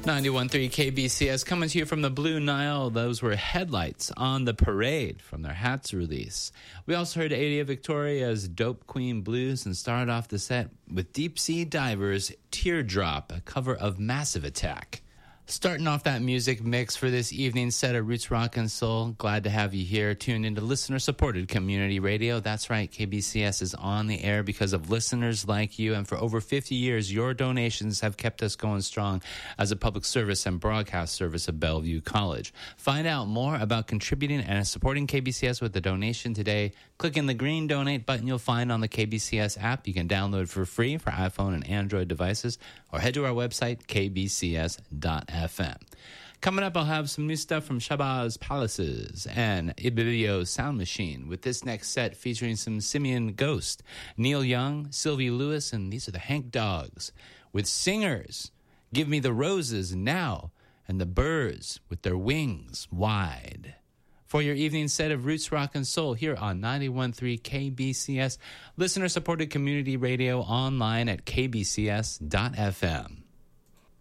91.3 KBCS coming to you from the Blue Nile. Those were Headlights on the Parade from their Hats release. We also heard Adia Victoria's Dope Queen Blues and started off the set with Deep Sea Divers' Teardrop, a cover of Massive Attack. Starting off that music mix for this evening's set of Roots Rock and Soul. Glad to have you here, tuned into listener-supported community radio. That's right, KBCS is on the air because of listeners like you, and for over 50 years, your donations have kept us going strong as a public service and broadcast service of Bellevue College. Find out more about contributing and supporting KBCS with a donation today. Click in the green donate button you'll find on the KBCS app. You can download for free for iPhone and Android devices, or head to our website, kbcs.fm. Coming up, I'll have some new stuff from Shabazz Palaces and Ibibio Sound Machine with this next set featuring some Simeon Ghost, Neil Young, Sylvie Lewis, and these are the Hank Dogs with Singers, Give Me the Roses Now, and the Birds with Their Wings Wide. For your evening set of Roots Rock and Soul here on 91.3 KBCS, listener-supported community radio online at kbcs.fm.